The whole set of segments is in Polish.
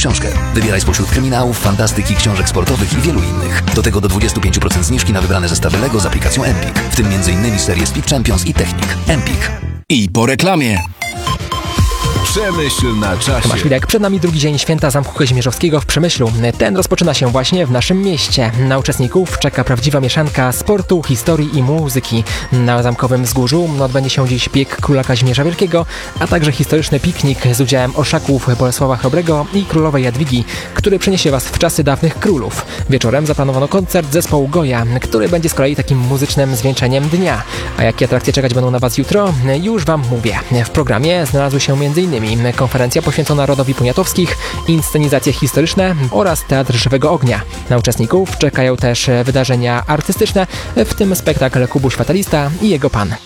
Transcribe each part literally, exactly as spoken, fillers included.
książkę. Wybieraj spośród kryminałów, fantastyki, książek sportowych i wielu innych. Do tego do dwadzieścia pięć procent zniżki na wybrane zestawy Lego z aplikacją Empik, w tym między innymi serię Speed Champions i Technik. Empik. I po reklamie. Przemyśl na czasie. Tomasz Wilek, przed nami drugi dzień święta Zamku Kazimierzowskiego w Przemyślu. Ten rozpoczyna się właśnie w naszym mieście. Na uczestników czeka prawdziwa mieszanka sportu, historii i muzyki. Na Zamkowym Wzgórzu odbędzie się dziś bieg Króla Kazimierza Wielkiego, a także historyczny piknik z udziałem orszaków Bolesława Chrobrego i królowej Jadwigi, który przeniesie was w czasy dawnych królów. Wieczorem zaplanowano koncert zespołu Goja, który będzie z kolei takim muzycznym zwieńczeniem dnia. A jakie atrakcje czekać będą na was jutro? Już wam mówię. W programie znalazły się m.in. konferencja poświęcona rodowi Poniatowskich, inscenizacje historyczne oraz Teatr Żywego Ognia. Na uczestników czekają też wydarzenia artystyczne, w tym spektakl Kubuś Fatalista i jego pan.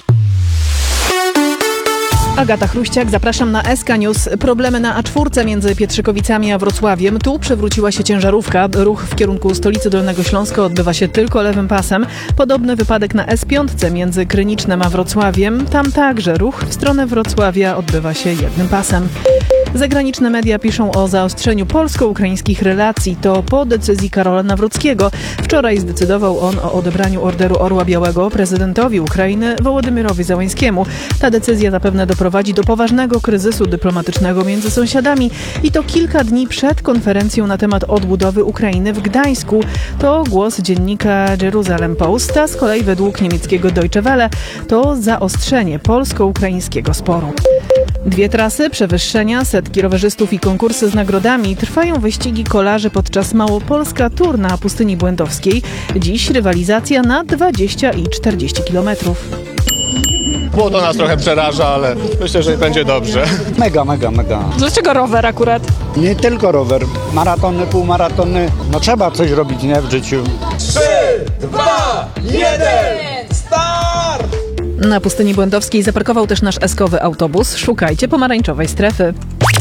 Agata Chruściak, zapraszam na S K News. Problemy na A cztery między Pietrzykowicami a Wrocławiem. Tu przewróciła się ciężarówka. Ruch w kierunku stolicy Dolnego Śląska odbywa się tylko lewym pasem. Podobny wypadek na S pięć między Krynicznem a Wrocławiem. Tam także ruch w stronę Wrocławia odbywa się jednym pasem. Zagraniczne media piszą o zaostrzeniu polsko-ukraińskich relacji. To po decyzji Karola Nawrockiego. Wczoraj zdecydował on o odebraniu Orderu Orła Białego prezydentowi Ukrainy Wołodymyrowi Zełańskiemu. Ta decyzja zapewne doprowadzi do poważnego kryzysu dyplomatycznego między sąsiadami i to kilka dni przed konferencją na temat odbudowy Ukrainy w Gdańsku. To głos dziennika Jerusalem Post, a z kolei według niemieckiego Deutsche Welle to zaostrzenie polsko-ukraińskiego sporu. Dwie trasy, przewyższenia, setki rowerzystów i konkursy z nagrodami. Trwają wyścigi kolarzy podczas Małopolska Tour na Pustyni Błędowskiej. Dziś rywalizacja na dwadzieścia i czterdzieści kilometrów. Błoto nas trochę przeraża, ale myślę, że będzie dobrze. Mega, mega, mega. Dlaczego rower akurat? Nie tylko rower. Maratony, półmaratony. No trzeba coś robić, nie? W życiu. trzy, dwa, jeden, start! Na Pustyni Błędowskiej zaparkował też nasz eskowy autobus. Szukajcie pomarańczowej strefy.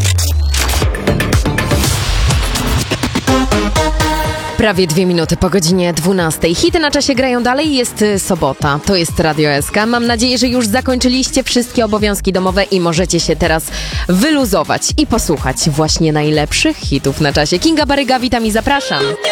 Prawie dwie minuty po godzinie dwunastej. Hity na czasie grają dalej. Jest sobota. To jest Radio S K. Mam nadzieję, że już zakończyliście wszystkie obowiązki domowe i możecie się teraz wyluzować i posłuchać właśnie najlepszych hitów na czasie. Kinga Baryga, witam i zapraszam.